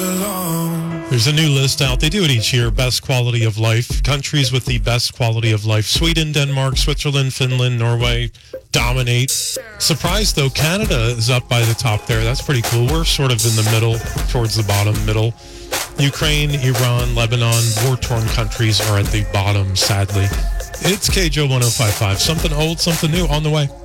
There's a new list out. They do it each year. Best quality of life. Countries with the best quality of life. Sweden, Denmark, Switzerland, Finland, Norway dominate. Surprised, though, Canada is up by the top there. That's pretty cool. We're sort of in the middle, towards the bottom, middle. Ukraine, Iran, Lebanon, war-torn countries are at the bottom, sadly. It's KJO 105.5. Something old, something new on the way.